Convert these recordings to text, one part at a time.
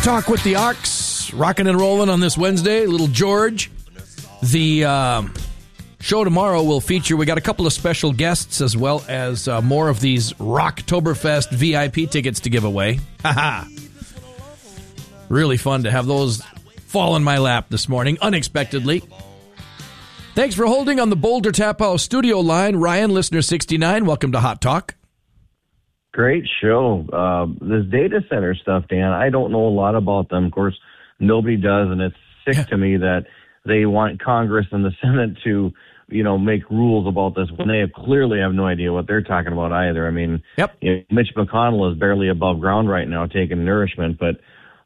Talk with the Ox, rocking and rolling on this Wednesday. Little George. The show tomorrow will feature, we got a couple of special guests as well as more of these Rocktoberfest VIP tickets to give away. Haha. Really fun to have those fall in my lap this morning, unexpectedly. Thanks for holding on the Boulder Tap House studio line. Ryan, listener 69, welcome to Hot Talk. Great show. This data center stuff, Dan, I don't know a lot about them. Of course, nobody does, and it's sick to me that they want Congress and the Senate to, make rules about this when they clearly have no idea what they're talking about either. I mean, Mitch McConnell is barely above ground right now taking nourishment, but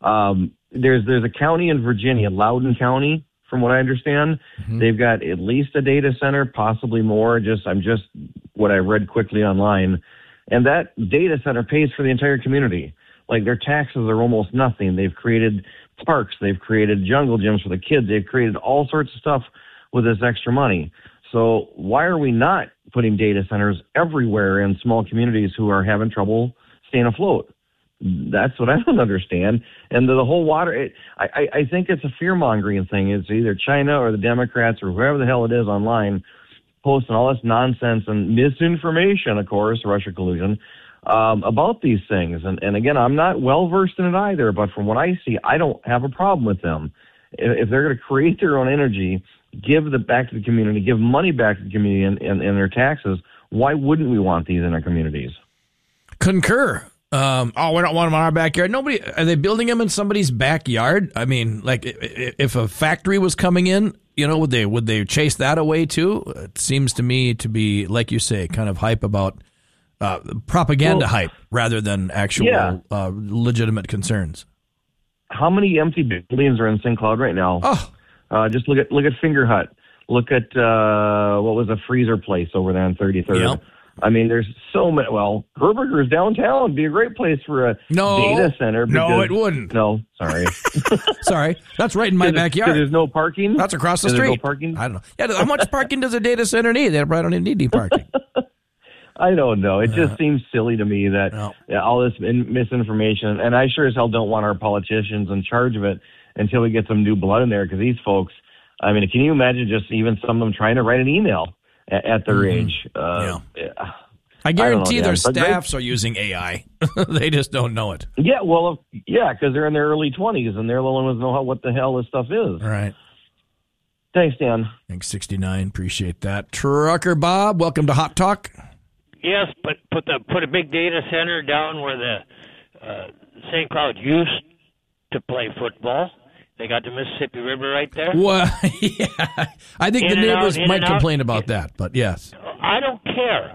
there's a county in Virginia, Loudoun County, from what I understand. Mm-hmm. They've got at least a data center, possibly more. I'm just what I read quickly online. And that data center pays for the entire community. Like, their taxes are almost nothing. They've created parks. They've created jungle gyms for the kids. They've created all sorts of stuff with this extra money. So why are we not putting data centers everywhere in small communities who are having trouble staying afloat? That's what I don't understand. And the whole water, I think it's a fear-mongering thing. It's either China or the Democrats or whoever the hell it is online posting all this nonsense and misinformation, of course, Russia collusion, about these things. And again, I'm not well-versed in it either, but from what I see, I don't have a problem with them. If they're going to create their own energy, give it back to the community, give money back to the community and their taxes, why wouldn't we want these in our communities? Concur. We don't want them in our backyard. Are they building them in somebody's backyard? I mean, like, if a factory was coming in, would they chase that away too? It seems to me to be, like you say, kind of hype about propaganda hype rather than actual legitimate concerns. How many empty buildings are in St. Cloud right now? Just look at Finger Hut. Look at what was a freezer place over there on 33rd. Yep. I mean, there's so many. Well, Herberger's downtown would be a great place for a data center. No, it wouldn't. No, sorry. Sorry. That's right in my backyard. There's no parking? That's across the street. No parking? I don't know. Yeah, how much parking does a data center need? They probably don't even need any parking. I don't know. It just seems silly to me that all this misinformation, and I sure as hell don't want our politicians in charge of it until we get some new blood in there, because these folks, I mean, can you imagine just even some of them trying to write an email at their age? I guarantee their staffs are using AI. They just don't know it. Yeah, well, because they're in their early 20s, and they're the only ones who know what the hell this stuff is. All right. Thanks, Dan. Thanks, 69. Appreciate that. Trucker Bob, welcome to Hot Talk. Yes, but put a big data center down where the St. Cloud used to play football. They got the Mississippi River right there. Well, yeah. I think the neighbors might complain about that, but yes. I don't care.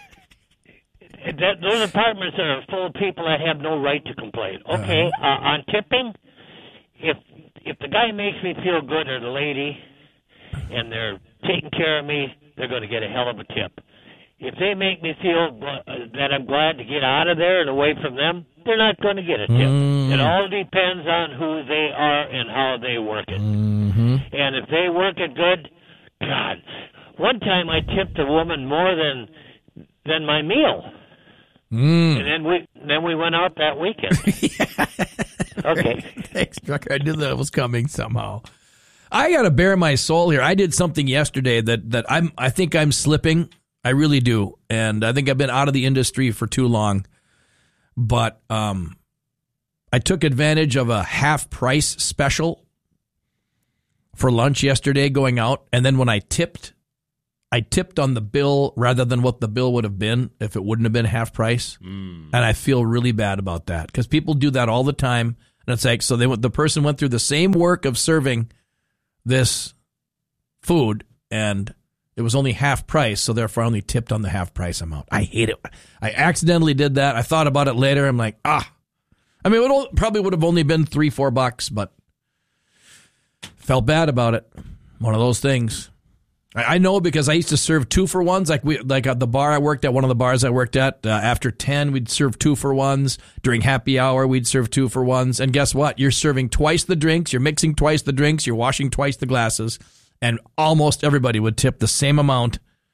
Those apartments are full of people that have no right to complain. Okay, on tipping, if the guy makes me feel good or the lady, and they're taking care of me, they're going to get a hell of a tip. If they make me feel that I'm glad to get out of there and away from them, they're not going to get a tip. It all depends on who they are and how they work it. Mm-hmm. And if they work it good, God, one time I tipped a woman more than my meal. And then we went out that weekend. Okay. Thanks, Trucker. I knew that was coming somehow. I got to bare my soul here. I did something yesterday that I think I'm slipping. I really do. And I think I've been out of the industry for too long. But I took advantage of a half-price special for lunch yesterday going out. And then when I tipped on the bill rather than what the bill would have been if it wouldn't have been half price. And I feel really bad about that because people do that all the time. And it's like, so the person went through the same work of serving this food and it was only half price, so therefore I only tipped on the half price amount. I hate it. I accidentally did that. I thought about it later. I'm like, I mean, it probably would have only been $3-4, but felt bad about it. One of those things. I know because I used to serve 2-for-1s, like at the bar I worked at, one of the bars I worked at. After 10, we'd serve 2-for-1s. During happy hour, we'd serve 2-for-1s. And guess what? You're serving twice the drinks. You're mixing twice the drinks. You're washing twice the glasses. And almost everybody would tip the same amount,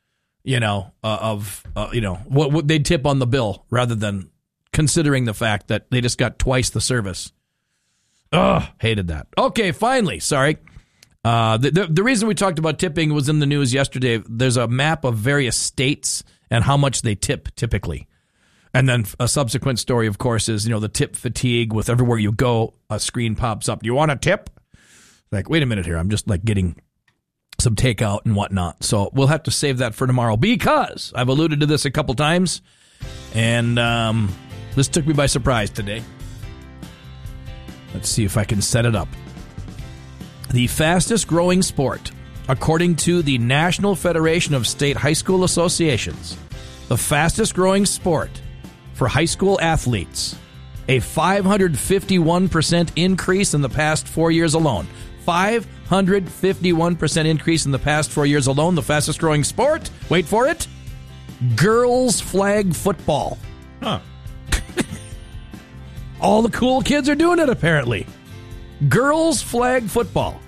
what they'd tip on the bill rather than considering the fact that they just got twice the service. Ugh, hated that. Okay, finally, sorry. The reason we talked about tipping was in the news yesterday. There's a map of various states and how much they tip typically. And then a subsequent story, of course, is, the tip fatigue with everywhere you go, a screen pops up. Do you want a tip? Like, wait a minute here. I'm just getting some takeout and whatnot. So we'll have to save that for tomorrow because I've alluded to this a couple times. And this took me by surprise today. Let's see if I can set it up. The fastest growing sport, according to the National Federation of State High School Associations, the fastest growing sport for high school athletes, a 551% increase in the past 4 years alone. 551% increase in the past 4 years alone. The fastest growing sport, wait for it, girls flag football. Huh. All the cool kids are doing it, apparently. Girls flag football.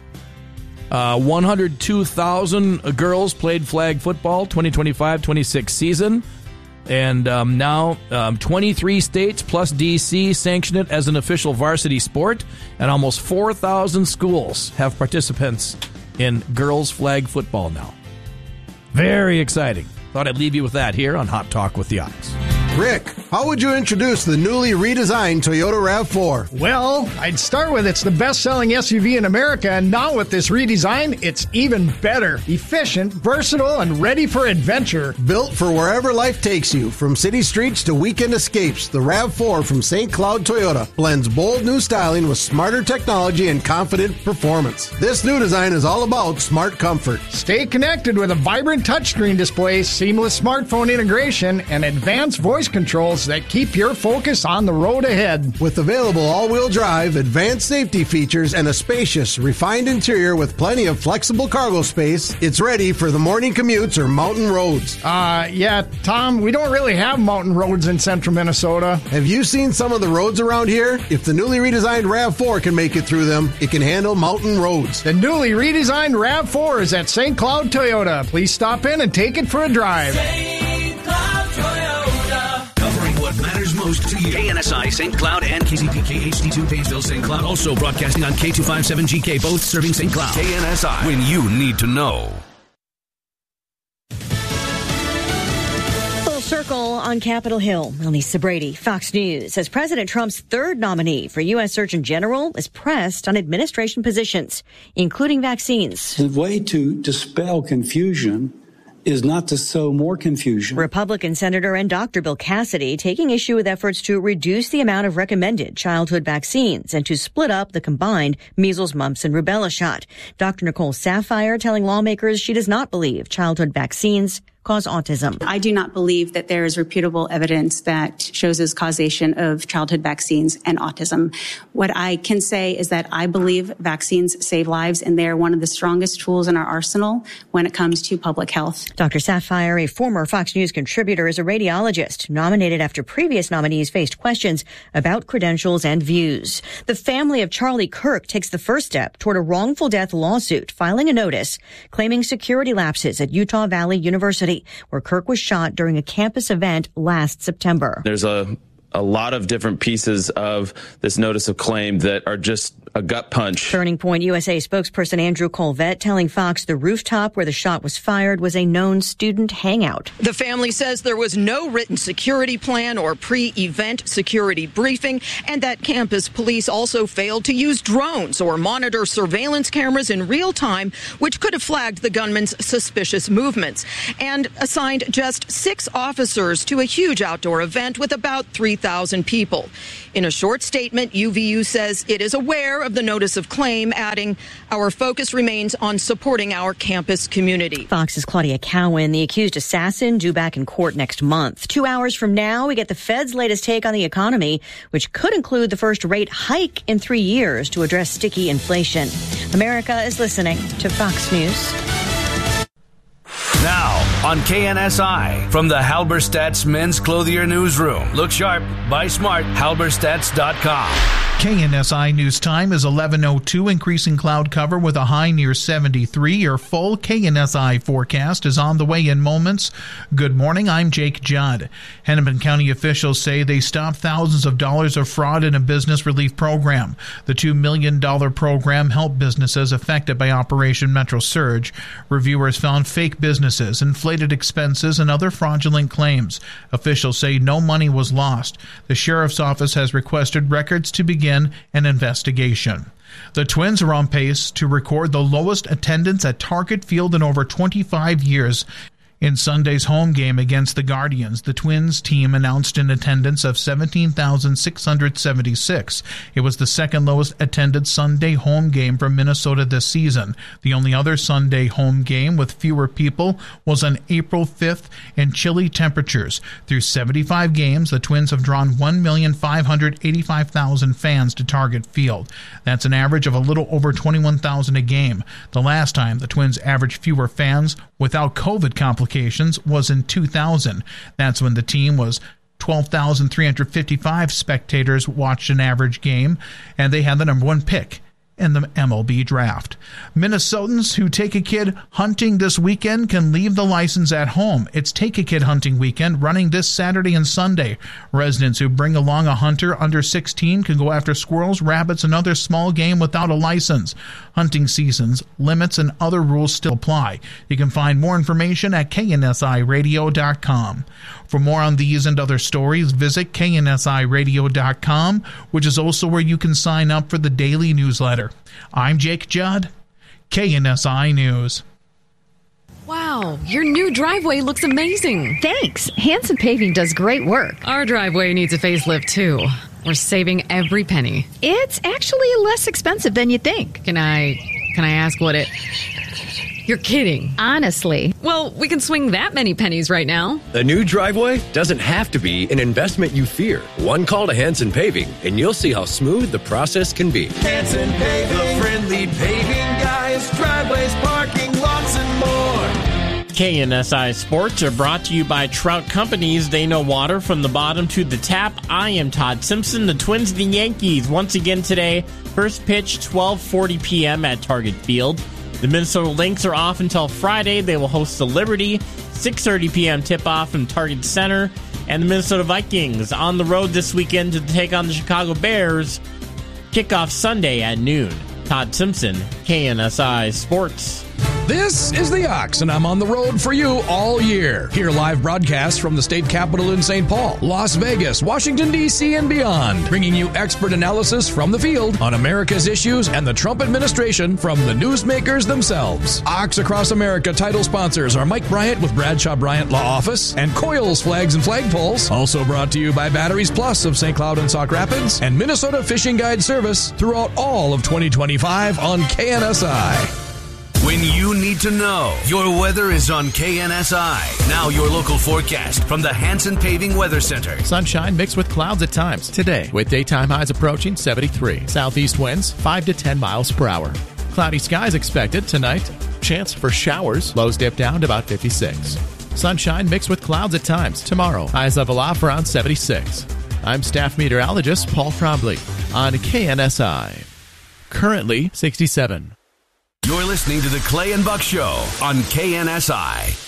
102,000 girls played flag football 2025-26 season. And now 23 states plus D.C. sanction it as an official varsity sport. And almost 4,000 schools have participants in girls flag football now. Very exciting. Thought I'd leave you with that here on Hot Talk with the Ox. Rick, how would you introduce the newly redesigned Toyota RAV4? Well, I'd start with it's the best-selling SUV in America, and now with this redesign, it's even better. Efficient, versatile, and ready for adventure. Built for wherever life takes you, from city streets to weekend escapes, the RAV4 from St. Cloud Toyota blends bold new styling with smarter technology and confident performance. This new design is all about smart comfort. Stay connected with a vibrant touchscreen display, seamless smartphone integration, and advanced voice controls that keep your focus on the road ahead. With available all-wheel drive, advanced safety features, and a spacious, refined interior with plenty of flexible cargo space, it's ready for the morning commutes or mountain roads. Yeah, Tom, we don't really have mountain roads in central Minnesota. Have you seen some of the roads around here? If the newly redesigned RAV4 can make it through them, it can handle mountain roads. The newly redesigned RAV4 is at St. Cloud Toyota. Please stop in and take it for a drive. St. Cloud Toyota. Covering what matters most to you. KNSI St. Cloud and KZPK HD2 Painesville St. Cloud. Also broadcasting on K257GK, both serving St. Cloud. KNSI, when you need to know. Circle on Capitol Hill. Elisa Brady, Fox News, says President Trump's third nominee for U.S. Surgeon General is pressed on administration positions, including vaccines. The way to dispel confusion is not to sow more confusion. Republican Senator and Dr. Bill Cassidy taking issue with efforts to reduce the amount of recommended childhood vaccines and to split up the combined measles, mumps, and rubella shot. Dr. Nicole Saphier telling lawmakers she does not believe childhood vaccines cause autism. I do not believe that there is reputable evidence that shows as causation of childhood vaccines and autism. What I can say is that I believe vaccines save lives, and they are one of the strongest tools in our arsenal when it comes to public health. Dr. Saphier, a former Fox News contributor, is a radiologist nominated after previous nominees faced questions about credentials and views. The family of Charlie Kirk takes the first step toward a wrongful death lawsuit, filing a notice claiming security lapses at Utah Valley University, where Kirk was shot during a campus event last September. There's a lot of different pieces of this notice of claim that are just a gut punch. Turning Point USA spokesperson Andrew Colvette telling Fox the rooftop where the shot was fired was a known student hangout. The family says there was no written security plan or pre-event security briefing, and that campus police also failed to use drones or monitor surveillance cameras in real time, which could have flagged the gunman's suspicious movements, and assigned just 6 officers to a huge outdoor event with about 3,000 people. In a short statement, UVU says it is aware of the notice of claim, adding, "Our focus remains on supporting our campus community." Fox's Claudia Cowan, the accused assassin, due back in court next month. 2 hours from now, we get the Fed's latest take on the economy, which could include the first rate hike in 3 years to address sticky inflation. America is listening to Fox News. Now on KNSI from the Halberstadt's Men's Clothier Newsroom. Look sharp, buy smart, halberstats.com. KNSI News Time is 11:02, increasing cloud cover with a high near 73. Your full KNSI forecast is on the way in moments. Good morning, I'm Jake Judd. Hennepin County officials say they stopped thousands of dollars of fraud in a business relief program. The $2 million program helped businesses affected by Operation Metro Surge. Reviewers found fake businesses, inflated expenses, and other fraudulent claims. Officials say no money was lost. The sheriff's office has requested records to begin an investigation. The Twins are on pace to record the lowest attendance at Target Field in over 25 years. In Sunday's home game against the Guardians, the Twins team announced an attendance of 17,676. It was the second lowest attended Sunday home game for Minnesota this season. The only other Sunday home game with fewer people was on April 5th in chilly temperatures. Through 75 games, the Twins have drawn 1,585,000 fans to Target Field. That's an average of a little over 21,000 a game. The last time the Twins averaged fewer fans without COVID complications was in 2000. That's when the team was 12,355 spectators watched an average game, and they had the number one pick in the MLB draft. Minnesotans who take a kid hunting this weekend can leave the license at home. It's Take a Kid Hunting Weekend running this Saturday and Sunday. Residents who bring along a hunter under 16 can go after squirrels, rabbits, and other small game without a license. Hunting seasons, limits, and other rules still apply. You can find more information at KNSIRadio.com. For more on these and other stories, visit KNSIRadio.com, which is also where you can sign up for the daily newsletter. I'm Jake Judd, KNSI News. Wow, your new driveway looks amazing. Thanks. Hanson Paving does great work. Our driveway needs a facelift, too. We're saving every penny. It's actually less expensive than you think. Can I ask what it... You're kidding. Honestly. Well, we can swing that many pennies right now. A new driveway doesn't have to be an investment you fear. One call to Hanson Paving, and you'll see how smooth the process can be. Hanson Paving, the friendly paving guys, driveways, parking lots, and more. KNSI Sports are brought to you by Trout Companies. They know water from the bottom to the tap. I am Todd Simpson. The Twins and the Yankees once again today. First pitch, 12:40 p.m. at Target Field. The Minnesota Lynx are off until Friday. They will host the Liberty, 6:30 p.m. tip-off from Target Center. And the Minnesota Vikings on the road this weekend to take on the Chicago Bears. Kickoff Sunday at noon. Todd Simpson, KNSI Sports. This is The Ox, and I'm on the road for you all year. Hear live broadcasts from the state capitol in St. Paul, Las Vegas, Washington, D.C., and beyond, bringing you expert analysis from the field on America's issues and the Trump administration from the newsmakers themselves. Ox Across America title sponsors are Mike Bryant with Bradshaw Bryant Law Office and Coils Flags and Flagpoles. Also brought to you by Batteries Plus of St. Cloud and Sauk Rapids and Minnesota Fishing Guide Service throughout all of 2025 on KNSI. When you need to know, your weather is on KNSI. Now your local forecast from the Hanson Paving Weather Center. Sunshine mixed with clouds at times today, with daytime highs approaching 73. Southeast winds 5 to 10 miles per hour. Cloudy skies expected tonight. Chance for showers. Lows dip down to about 56. Sunshine mixed with clouds at times tomorrow. Highs level off around 76. I'm staff meteorologist Paul Trombley on KNSI. Currently 67. You're listening to the Clay and Buck Show on KNSI.